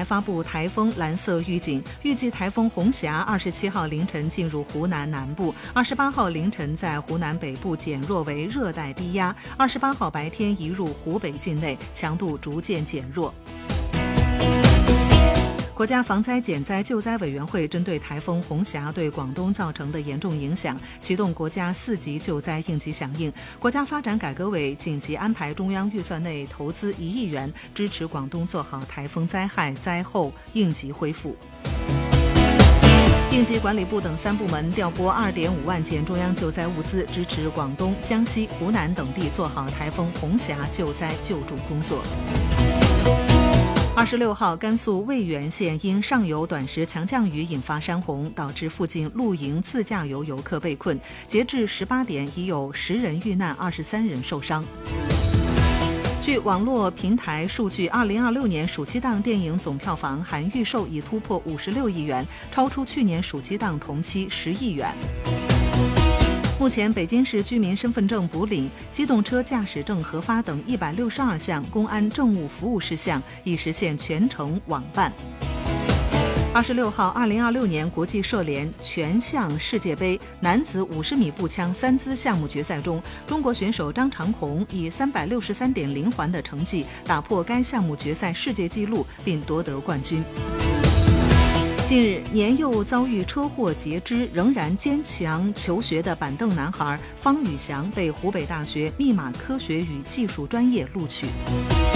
发布台风蓝色预警，预计台风红霞27号凌晨进入湖南南部，28号凌晨在湖南北部减弱为热带低压，28号白天移入湖北境内，强度逐渐减弱。国家防灾减灾救灾委员会针对台风红霞对广东造成的严重影响，启动国家4级救灾应急响应。国家发展改革委紧急安排中央预算内投资1亿元，支持广东做好台风灾害灾后应急恢复。应急管理部等3部门调拨2.5万件中央救灾物资，支持广东、江西、湖南等地做好台风红霞救灾救助工作。26号，甘肃渭源县因上游短时强降雨引发山洪，导致附近露营自驾游游客被困。截至18点，已有10人遇难，23人受伤。据网络平台数据，2026年暑期档电影总票房含预售已突破56亿元，超出去年暑期档同期10亿元。目前，北京市居民身份证补领、机动车驾驶证核发等162项公安政务服务事项已实现全程网办。26号，2026年国际射联全项世界杯男子50米步枪3姿项目决赛中，中国选手张长虹以363.0环的成绩打破该项目决赛世界纪录，并夺得冠军。近日，年幼遭遇车祸截肢仍然坚强求学的板凳男孩方宇翔被湖北大学密码科学与技术专业录取。